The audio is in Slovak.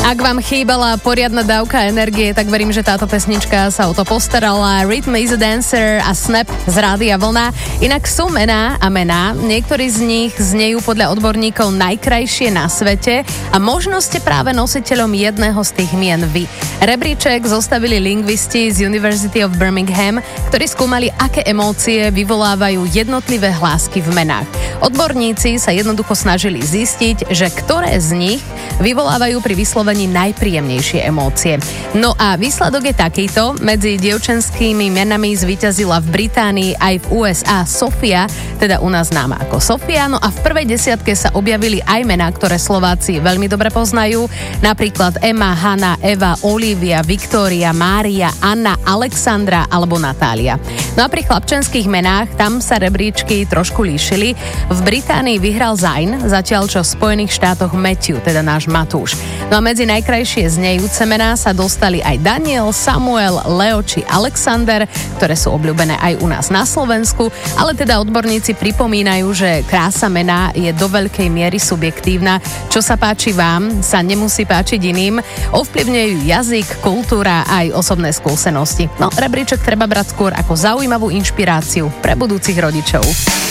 Ak vám chýbala poriadna dávka energie, tak verím, že táto pesnička sa o to postarala. Rhythm is a Dancer a Snap z Rádia Vlna. Inak sú mená a mená. Niektorí z nich znejú podľa odborníkov najkrajšie na svete a možno ste práve nositeľom jedného z tých mien vy. Rebríček zostavili lingvisti z University of Birmingham, ktorí skúmali, aké emócie vyvolávajú jednotlivé hlásky v menách. Odborníci sa jednoducho snažili zistiť, že ktoré z nich vyvolávajú pri vyslovení najpríjemnejšie emócie. No a výsledok je takýto. Medzi dievčenskými menami zvíťazila v Británii aj v USA Sofia, teda u nás známa ako Sofia. No a v prvej desiatke sa objavili aj mená, ktoré Slováci veľmi dobre poznajú. Napríklad Emma, Hanna, Eva, Olivia, Viktória, Mária, Anna, Alexandra alebo Natália. No a pri chlapčenských menách tam sa rebríčky trošku líšili. V Británii vyhral Zayn, zatiaľ čo v Spojených štátoch Matthew, teda náš Matúš. No a medzi najkrajšie znejúce mená sa dostali aj Daniel, Samuel, Leo či Alexander, ktoré sú obľúbené aj u nás na Slovensku, ale teda odborníci pripomínajú, že krása mena je do veľkej miery subjektívna. Čo sa páči vám, sa nemusí páčiť iným. Ovplyvňujú jazyk, kultúra aj osobné skúsenosti. No, rebríček treba brať skôr ako zaujímavú inšpiráciu pre budúcich rodičov.